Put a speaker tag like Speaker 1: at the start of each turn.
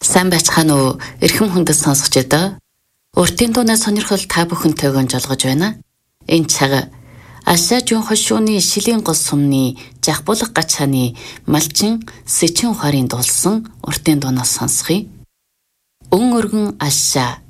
Speaker 1: Сайн байцгаана уу? Эрхэм хүндэт сонсогчдоо. Уртын дууны сонирхол та бүхэнтэйгэн жолгож байна. Энэ цаг Ашаа жун хошууны шилийн гол сумны жахбулга гачааны малчин сэчин ухаарын дуулсан уртын дуунаас сонсхий. Өн өргөн Ашаа